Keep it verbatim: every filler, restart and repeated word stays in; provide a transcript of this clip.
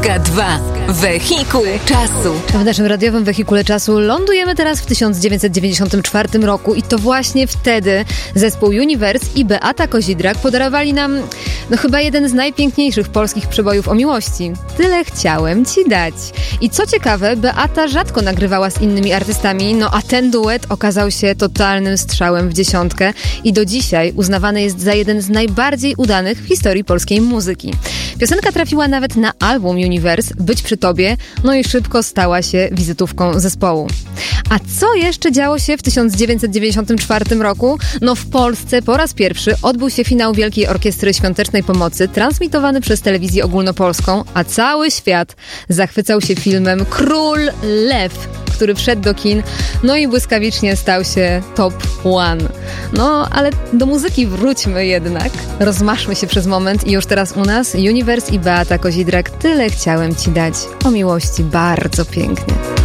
Polska dwa. Wehikuł czasu. W naszym radiowym wehikule czasu lądujemy teraz w tysiąc dziewięćset dziewięćdziesiątym czwartym roku i to właśnie wtedy zespół Universe i Beata Kozidrak podarowali nam no chyba jeden z najpiękniejszych polskich przebojów o miłości. Tyle chciałem ci dać. I co ciekawe, Beata rzadko nagrywała z innymi artystami, no a ten duet okazał się totalnym strzałem w dziesiątkę i do dzisiaj uznawany jest za jeden z najbardziej udanych w historii polskiej muzyki. Piosenka trafiła nawet na album Universe Być przy tobie, no i szybko stała się wizytówką zespołu. A co jeszcze działo się w tysiąc dziewięćset dziewięćdziesiątym czwartym roku? No w Polsce po raz pierwszy odbył się finał Wielkiej Orkiestry Świątecznej Pomocy, transmitowany przez telewizję ogólnopolską, a cały świat zachwycał się filmem Król Lew, który wszedł do kin, no i błyskawicznie stał się top one. No, ale do muzyki wróćmy jednak. Rozmaszmy się przez moment i już teraz u nas Universe i Beata Kozidrak. Tyle chciałem ci dać. O miłości bardzo pięknie.